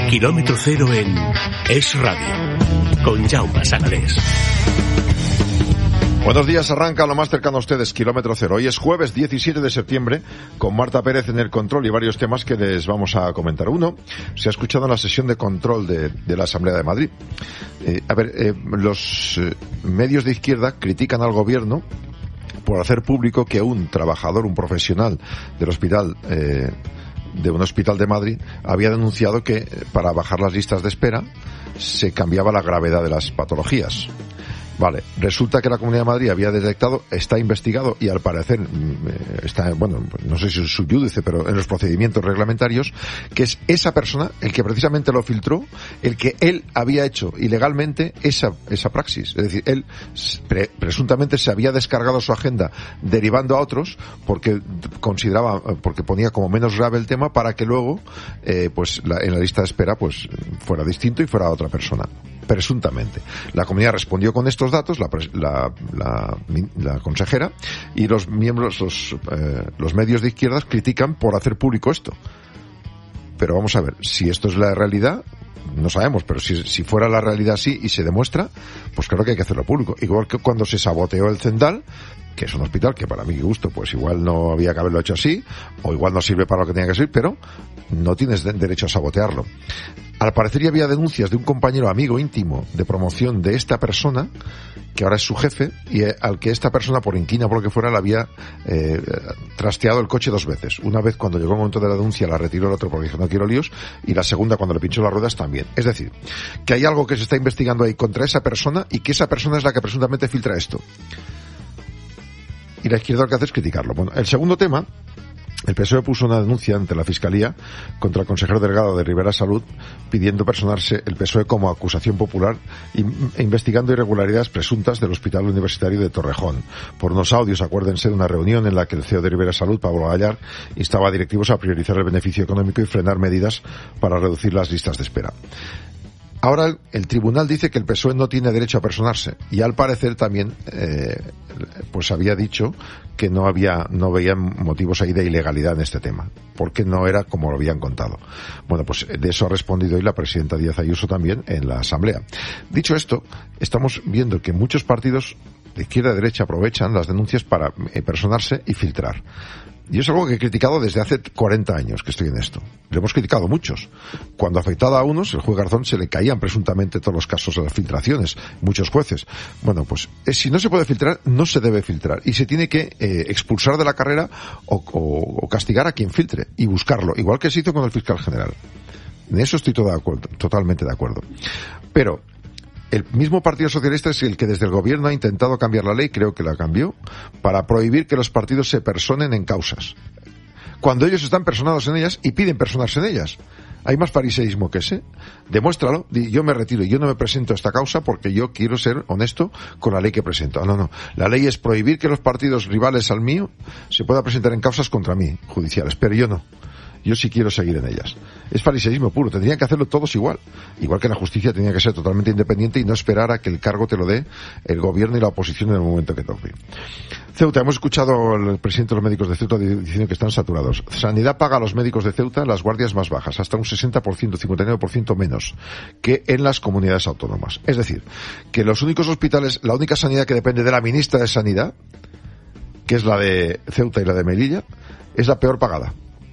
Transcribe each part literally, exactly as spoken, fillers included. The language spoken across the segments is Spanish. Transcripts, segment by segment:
Kilómetro cero en Es Radio, con Jaume Sagalés. Buenos días, arranca lo más cercano a ustedes, Kilómetro Cero. Hoy es jueves diecisiete de septiembre, con Marta Pérez en el control y varios temas que les vamos a comentar. Uno, se ha escuchado en la sesión de control de, de la Asamblea de Madrid. Eh, a ver, eh, los eh, medios de izquierda critican al gobierno por hacer público que un trabajador, un profesional del hospital, eh, de un hospital de Madrid, había denunciado que para bajar las listas de espera se cambiaba la gravedad de las patologías. Vale, resulta que la Comunidad de Madrid había detectado, está investigado y al parecer está, bueno, no sé si es subyúdice, pero en los procedimientos reglamentarios, que es esa persona el que precisamente lo filtró, el que él había hecho ilegalmente esa esa praxis. Es decir, él pre, presuntamente se había descargado su agenda derivando a otros porque consideraba, porque ponía como menos grave el tema para que luego, eh, pues la, en la lista de espera, pues fuera distinto y fuera otra persona. Presuntamente. La comunidad respondió con estos datos, la, la, la, la consejera, y los miembros, los, eh, los medios de izquierdas critican por hacer público esto. Pero vamos a ver, si esto es la realidad, no sabemos, pero si, si fuera la realidad así y se demuestra, pues claro que hay que hacerlo público. Igual que cuando se saboteó el Zendal, que es un hospital que para mi gusto, pues igual no había que haberlo hecho así, o igual no sirve para lo que tenía que servir, pero no tienes de- derecho a sabotearlo. Al parecer ya había denuncias de un compañero amigo íntimo de promoción de esta persona, que ahora es su jefe, y al que esta persona, por inquina o por lo que fuera, le había eh, trasteado el coche dos veces. Una vez cuando llegó el momento de la denuncia la retiró el otro porque dijo no quiero líos, y la segunda cuando le pinchó las ruedas también. Es decir, que hay algo que se está investigando ahí contra esa persona y que esa persona es la que presuntamente filtra esto. Y la izquierda lo que hace es criticarlo. Bueno, el segundo tema, el P S O E puso una denuncia ante la Fiscalía contra el consejero delegado de Ribera Salud pidiendo personarse el P S O E como acusación popular e investigando irregularidades presuntas del Hospital Universitario de Torrejón. Por unos audios, acuérdense de una reunión en la que el C E O de Ribera Salud, Pablo Gallar, instaba a directivos a priorizar el beneficio económico y frenar medidas para reducir las listas de espera. Ahora el, el tribunal dice que el P S O E no tiene derecho a personarse y al parecer también eh, pues había dicho que no había no veían motivos ahí de ilegalidad en este tema, porque no era como lo habían contado. Bueno, pues de eso ha respondido hoy la presidenta Díaz Ayuso también en la Asamblea. Dicho esto, estamos viendo que muchos partidos de izquierda y derecha aprovechan las denuncias para eh, personarse y filtrar. Y es algo que he criticado desde hace cuarenta años que estoy en esto. Lo hemos criticado muchos. Cuando afectaba a unos, el juez Garzón se le caían presuntamente todos los casos de las filtraciones, muchos jueces. Bueno, pues eh, si no se puede filtrar, no se debe filtrar. Y se tiene que eh, expulsar de la carrera o, o, o castigar a quien filtre y buscarlo, igual que se hizo con el fiscal general. En eso estoy todo de acuerdo, totalmente de acuerdo. Pero el mismo Partido Socialista es el que desde el gobierno ha intentado cambiar la ley, creo que la cambió, para prohibir que los partidos se personen en causas, cuando ellos están personados en ellas y piden personarse en ellas. ¿Hay más fariseísmo que ese? Demuéstralo. Yo me retiro y yo no me presento a esta causa porque yo quiero ser honesto con la ley que presento. No, no. La ley es prohibir que los partidos rivales al mío se puedan presentar en causas contra mí, judiciales, pero yo no. Yo sí quiero seguir en ellas. Es fariseísmo puro. Tendrían que hacerlo todos igual. Igual que la justicia tenía que ser totalmente independiente y no esperar a que el cargo te lo dé el gobierno y la oposición en el momento que toque. Ceuta, hemos escuchado al presidente de los médicos de Ceuta diciendo que están saturados. Sanidad paga a los médicos de Ceuta las guardias más bajas, hasta un sesenta por ciento, cincuenta y nueve por ciento menos que en las comunidades autónomas. Es decir, que los únicos hospitales, la única sanidad que depende de la ministra de Sanidad, que es la de Ceuta y la de Melilla, es la peor pagada.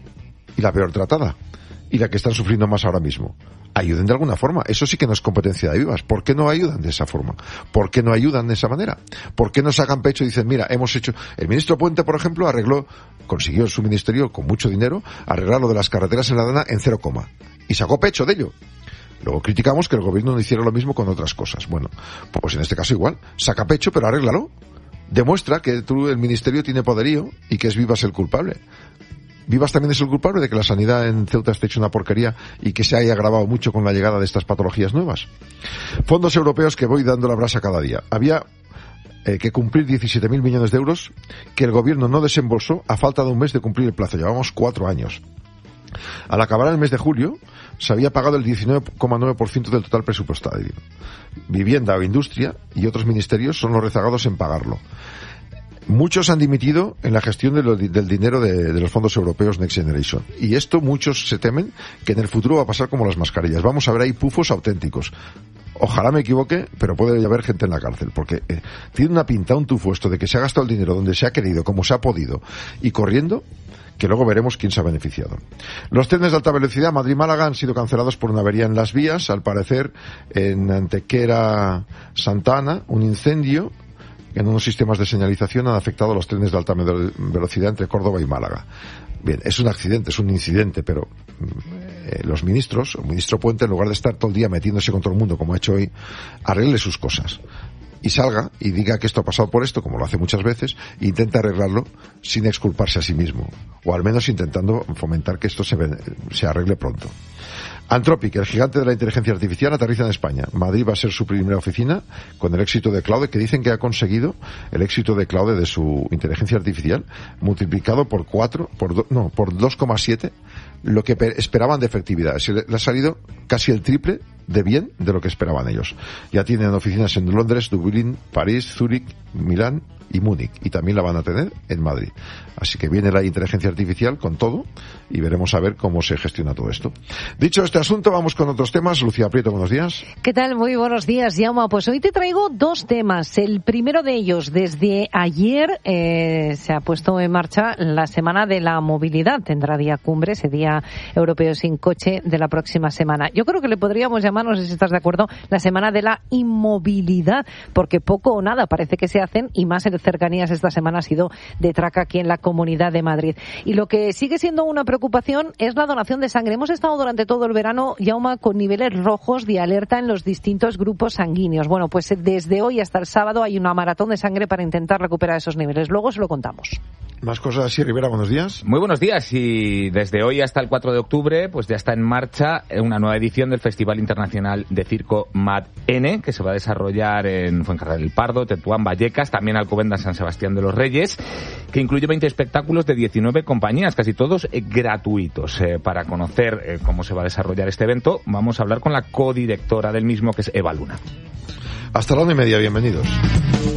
Y la peor tratada, y la que están sufriendo más ahora mismo. Ayuden de alguna forma. Eso sí que no es competencia de Vivas. ¿Por qué no ayudan de esa forma? ¿Por qué no ayudan de esa manera? ¿Por qué no sacan pecho y dicen, mira, hemos hecho... El ministro Puente, por ejemplo, arregló, consiguió en su ministerio, con mucho dinero, arreglar lo de las carreteras en la Dana en cero coma. Y sacó pecho de ello. Luego criticamos que el gobierno no hiciera lo mismo con otras cosas. Bueno, pues en este caso igual. Saca pecho, pero arréglalo. Demuestra que tú, el ministerio tiene poderío y que es Vivas el culpable. Vivas también es el culpable de que la sanidad en Ceuta esté hecha una porquería y que se haya agravado mucho con la llegada de estas patologías nuevas. Fondos europeos que voy dando la brasa cada día. Había eh, que cumplir diecisiete mil millones de euros que el gobierno no desembolsó a falta de un mes de cumplir el plazo. Llevamos cuatro años. Al acabar el mes de julio, se había pagado el diecinueve coma nueve por ciento del total presupuestario. Vivienda o Industria y otros ministerios son los rezagados en pagarlo. Muchos han dimitido en la gestión de lo, del dinero de, de los fondos europeos Next Generation. Y esto muchos se temen que en el futuro va a pasar como las mascarillas. Vamos a ver ahí pufos auténticos. Ojalá me equivoque, pero puede haber gente en la cárcel, porque eh, tiene una pinta, un tufo esto de que se ha gastado el dinero donde se ha querido, como se ha podido, y corriendo, que luego veremos quién se ha beneficiado. Los trenes de alta velocidad Madrid-Málaga han sido cancelados por una avería en las vías, al parecer en Antequera Santa Ana, un incendio en unos sistemas de señalización han afectado a los trenes de alta velocidad entre Córdoba y Málaga. Bien, es un accidente, es un incidente, pero eh, los ministros, el ministro Puente, en lugar de estar todo el día metiéndose con todo el mundo, como ha hecho hoy, arregle sus cosas. Y salga y diga que esto ha pasado por esto, como lo hace muchas veces, e intenta arreglarlo sin exculparse a sí mismo. O al menos intentando fomentar que esto se, se arregle pronto. Anthropic, el gigante de la inteligencia artificial, aterriza en España. Madrid va a ser su primera oficina con el éxito de Claude, que dicen que ha conseguido el éxito de Claude de su inteligencia artificial multiplicado por cuatro, por do, no, por dos coma siete, lo que esperaban de efectividad. Se le ha salido casi el triple de bien de lo que esperaban ellos. Ya tienen oficinas en Londres, Dublín, París, Zúrich, Milán y Múnich, y también la van a tener en Madrid. Así que viene la inteligencia artificial con todo y veremos a ver cómo se gestiona todo esto. Dicho este asunto, vamos con otros temas. Lucía Prieto, buenos días. ¿Qué tal? Muy buenos días, Jaume. Pues hoy te traigo dos temas. El primero de ellos, desde ayer eh, se ha puesto en marcha la Semana de la Movilidad. Tendrá día cumbre, ese día europeo sin coche de la próxima semana. Yo creo que le podríamos llamar, no sé si estás de acuerdo, la Semana de la Inmovilidad, porque poco o nada parece que se hacen, y más en cercanías esta semana ha sido de traca aquí en la Comunidad de Madrid. Y lo que sigue siendo una preocupación es la donación de sangre. Hemos estado durante todo el verano, Jaume, con niveles rojos de alerta en los distintos grupos sanguíneos. Bueno, pues desde hoy hasta el sábado hay una maratón de sangre para intentar recuperar esos niveles. Luego se lo contamos. Más cosas así, Rivera, buenos días. Muy buenos días, y desde hoy hasta el cuatro de octubre pues ya está en marcha una nueva edición del Festival Internacional de Circo Mad N, que se va a desarrollar en Fuencarral del Pardo, Tetuán, Vallecas, también Alcobendas, San Sebastián de los Reyes, que incluye veinte espectáculos de diecinueve compañías, casi todos eh, gratuitos. Eh, para conocer eh, cómo se va a desarrollar este evento, vamos a hablar con la codirectora del mismo, que es Eva Luna. Hasta la una y media, bienvenidos.